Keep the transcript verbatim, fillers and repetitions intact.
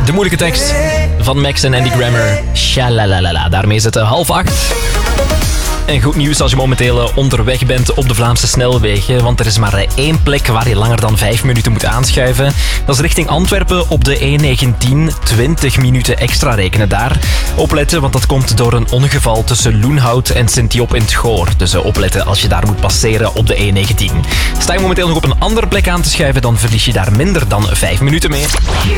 De moeilijke tekst van Max en Andy Grammer. Shalalalala. Daarmee is het half acht. En goed nieuws als je momenteel onderweg bent op de Vlaamse snelwegen, want er is maar één plek waar je langer dan vijf minuten moet aanschuiven. Dat is richting Antwerpen op de E negentien. twintig minuten extra rekenen daar. Opletten, want dat komt door een ongeval tussen Loenhout en Sint-Job in het Goor. Dus opletten als je daar moet passeren op de E negentien. Sta je momenteel nog op een andere plek aan te schuiven, dan verlies je daar minder dan vijf minuten mee.